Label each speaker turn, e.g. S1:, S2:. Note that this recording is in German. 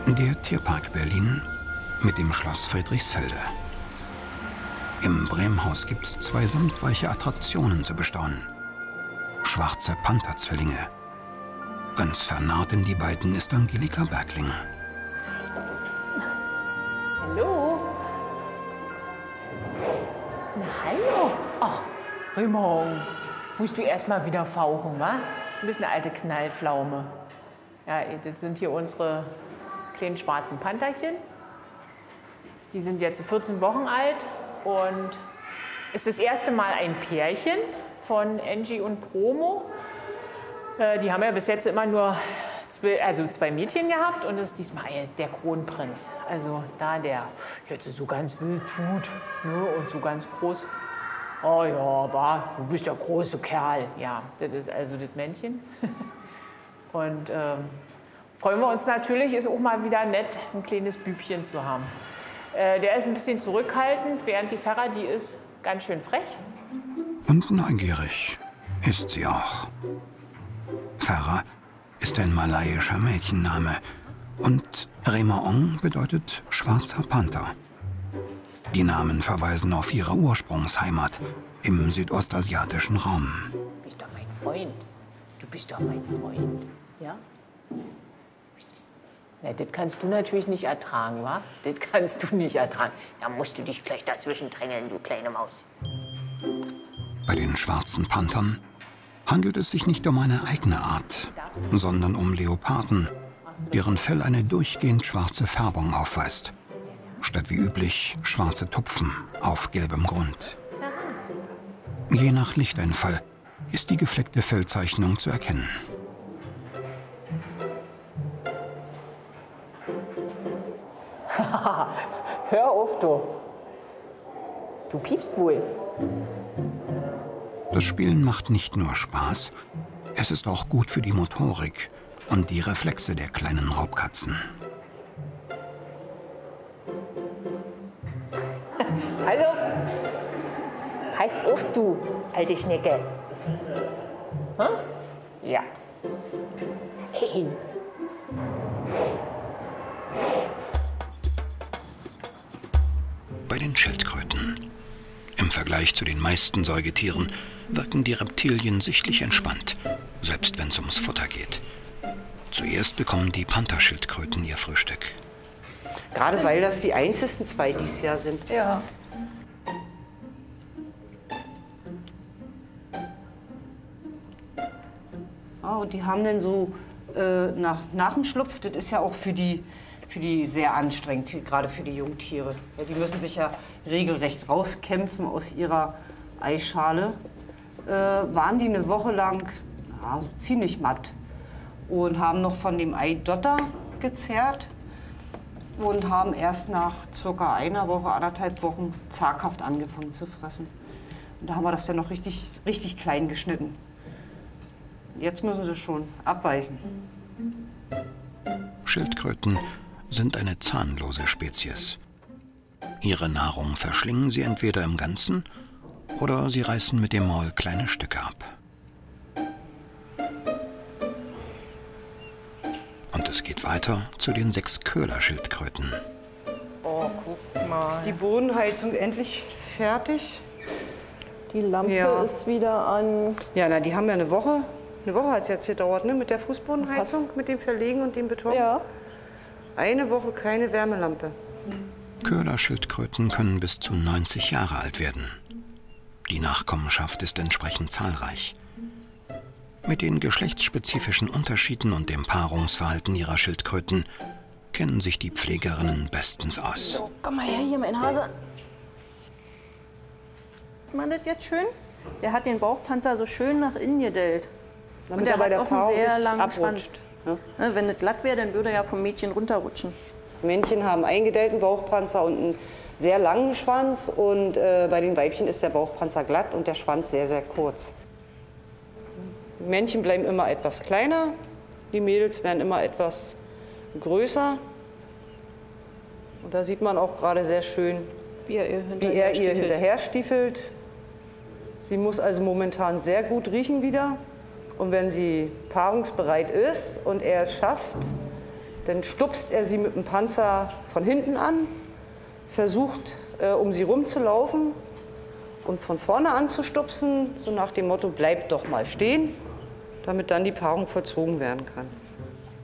S1: Der Tierpark Berlin mit dem Schloss Friedrichsfelde. Im Bremhaus gibt es 2 samtweiche Attraktionen zu bestaunen. Schwarze Panther-Zwillinge. Ganz vernarrt in die beiden ist Angelika Bergling.
S2: Hallo. Na hallo. Ach, Raymond, musst du erst mal wieder fauchen, wa? Du bist eine alte Knallpflaume. Ja, das sind hier unsere kleinen schwarzen Pantherchen. Die sind jetzt 14 Wochen alt und ist das erste Mal ein Pärchen von Angie und Promo. Die haben ja bis jetzt immer nur 2 Mädchen gehabt und ist diesmal der Kronprinz. Also da der jetzt so ganz wild tut, ne, und so ganz groß. Oh ja, du bist der große Kerl. Ja, das ist also das Männchen. Und freuen wir uns natürlich, ist auch mal wieder nett, ein kleines Bübchen zu haben. Der ist ein bisschen zurückhaltend, während die Ferra, die ist ganz schön frech.
S1: Und neugierig ist sie auch. Ferra ist ein malaiischer Mädchenname und Remaong bedeutet schwarzer Panther. Die Namen verweisen auf ihre Ursprungsheimat im südostasiatischen Raum.
S2: Du bist doch mein Freund. Du bist doch mein Freund. Ja? Na, das kannst du natürlich nicht ertragen, wa? Das kannst du nicht ertragen. Da musst du dich gleich dazwischen drängeln, du kleine Maus.
S1: Bei den schwarzen Panthern handelt es sich nicht um eine eigene Art, sondern um Leoparden, deren Fell eine durchgehend schwarze Färbung aufweist. Statt wie üblich schwarze Tupfen auf gelbem Grund. Je nach Lichteinfall ist die gefleckte Fellzeichnung zu erkennen.
S2: Hör auf, du. Du piepst wohl.
S1: Das Spielen macht nicht nur Spaß, es ist auch gut für die Motorik und die Reflexe der kleinen Raubkatzen.
S2: Also, pass auf, du alte Schnecke. Hm? Ja. Hey.
S1: Bei den Schildkröten. Im Vergleich zu den meisten Säugetieren wirken die Reptilien sichtlich entspannt, selbst wenn es ums Futter geht. Zuerst bekommen die Pantherschildkröten ihr Frühstück.
S3: Gerade weil das die einzigsten 2 dieses Jahr sind.
S4: Ja.
S3: Ja, und die haben dann so nach dem Schlupf, das ist ja auch für die sehr anstrengend, gerade für die Jungtiere. Ja, die müssen sich ja regelrecht rauskämpfen aus ihrer Eischale. Waren die eine Woche lang ziemlich matt und haben noch von dem Eidotter gezerrt und haben erst nach circa einer Woche, 1,5 Wochen zaghaft angefangen zu fressen. Und da haben wir das dann noch richtig klein geschnitten. Jetzt müssen sie schon abbeißen.
S1: Schildkröten sind eine zahnlose Spezies. Ihre Nahrung verschlingen sie entweder im Ganzen oder sie reißen mit dem Maul kleine Stücke ab. Und es geht weiter zu den 6 Köhlerschildkröten.
S4: Oh, guck mal.
S3: Die Bodenheizung endlich fertig.
S4: Die Lampe ist wieder an.
S3: Ja, na, die haben ja eine Woche hat es jetzt gedauert, ne? Mit der Fußbodenheizung, mit dem Verlegen und dem Beton.
S4: Ja.
S3: Eine Woche keine Wärmelampe.
S1: Köhlerschildkröten können bis zu 90 Jahre alt werden. Die Nachkommenschaft ist entsprechend zahlreich. Mit den geschlechtsspezifischen Unterschieden und dem Paarungsverhalten ihrer Schildkröten kennen sich die Pflegerinnen bestens aus.
S4: So, komm mal her hier, mein Hase. Sieht man das jetzt schön? Der hat den Bauchpanzer so schön nach innen gedellt. Und der hat auch einen sehr langen Schwanz. Ja? Wenn das glatt wäre, dann würde er ja vom Mädchen runterrutschen.
S3: Männchen haben einen gedellten Bauchpanzer und einen sehr langen Schwanz. Und bei den Weibchen ist der Bauchpanzer glatt und der Schwanz sehr, sehr kurz. Die Männchen bleiben immer etwas kleiner, die Mädels werden immer etwas größer. Und da sieht man auch gerade sehr schön, wie er ihr hinterher stiefelt. Sie muss also momentan sehr gut riechen wieder. Und wenn sie paarungsbereit ist und er es schafft, Dann stupst er sie mit dem Panzer von hinten an, versucht, um sie rumzulaufen und von vorne anzustupsen, so nach dem Motto, bleib doch mal stehen, damit dann die Paarung vollzogen werden kann.